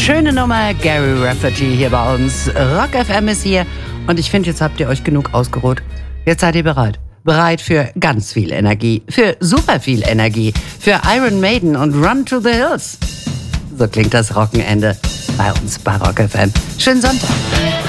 Schöne Nummer, Gary Rafferty hier bei uns. Rock FM ist hier und ich finde, jetzt habt ihr euch genug ausgeruht. Jetzt seid ihr bereit. Bereit für ganz viel Energie, für super viel Energie, für Iron Maiden und Run to the Hills. So klingt das Rockenende bei uns bei Rock FM. Schönen Sonntag.